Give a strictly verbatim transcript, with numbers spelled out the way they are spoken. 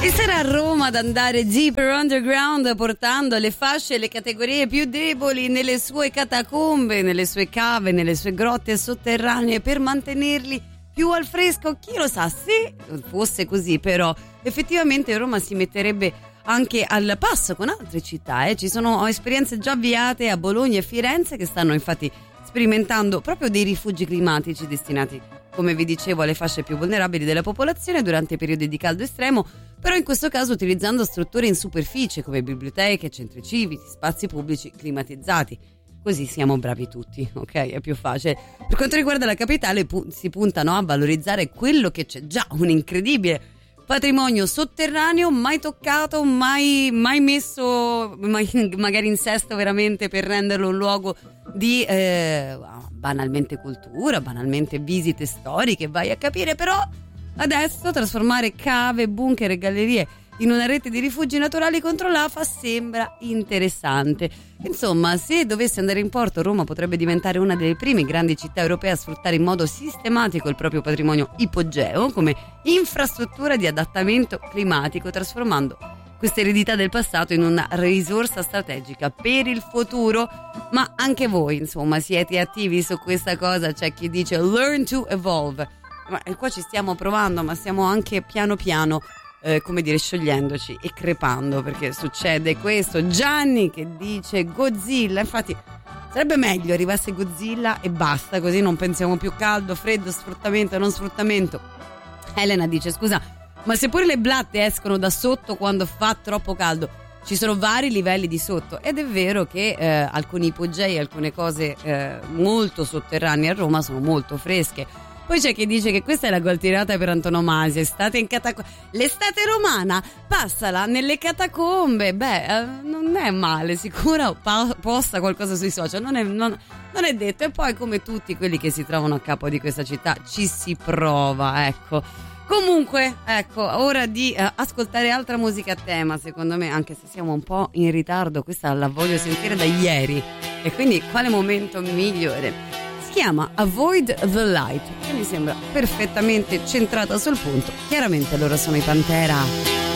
E sarà Roma ad andare deeper underground, portando le fasce e le categorie più deboli nelle sue catacombe, nelle sue cave, nelle sue grotte sotterranee, per mantenerli più al fresco. Chi lo sa, se fosse così, però effettivamente Roma si metterebbe anche al passo con altre città. Eh. Ci sono esperienze già avviate a Bologna e Firenze, che stanno infatti sperimentando proprio dei rifugi climatici destinati, come vi dicevo, alle fasce più vulnerabili della popolazione durante i periodi di caldo estremo, però in questo caso utilizzando strutture in superficie come biblioteche, centri civici, spazi pubblici climatizzati. Così siamo bravi tutti, ok? È più facile. Per quanto riguarda la capitale, pu- si puntano a valorizzare quello che c'è già, un incredibile patrimonio sotterraneo mai toccato, mai, mai messo mai, magari in sesto veramente per renderlo un luogo di eh, banalmente cultura, banalmente visite storiche, vai a capire. Però adesso trasformare cave, bunker e gallerie in una rete di rifugi naturali contro l'afa sembra interessante. Insomma, se dovesse andare in porto, Roma potrebbe diventare una delle prime grandi città europee a sfruttare in modo sistematico il proprio patrimonio ipogeo come infrastruttura di adattamento climatico, trasformando questa eredità del passato in una risorsa strategica per il futuro. Ma anche voi, insomma, siete attivi su questa cosa? C'è chi dice learn to evolve, ma qua ci stiamo provando, ma stiamo anche piano piano Eh, come dire, sciogliendoci e crepando, perché succede questo. Gianni che dice Godzilla, infatti sarebbe meglio arrivasse Godzilla e basta, così non pensiamo più caldo, freddo, sfruttamento, non sfruttamento. Elena dice scusa, ma se pure le blatte escono da sotto quando fa troppo caldo, ci sono vari livelli di sotto. Ed è vero che eh, alcuni ipogei, alcune cose eh, molto sotterranee a Roma sono molto fresche. Poi c'è chi dice che questa è la goltirata per antonomasia, estate in catacombe. L'estate romana, passala nelle catacombe. Beh, eh, non è male, sicuro pa- posta qualcosa sui social, non è, non, non è detto. E poi, come tutti quelli che si trovano a capo di questa città, ci si prova, ecco. Comunque, ecco, ora di eh, ascoltare altra musica a tema, secondo me, anche se siamo un po' in ritardo, questa la voglio sentire da ieri. E quindi quale momento migliore? Si chiama Avoid the Light, che mi sembra perfettamente centrata sul punto. Chiaramente loro sono i Pantera.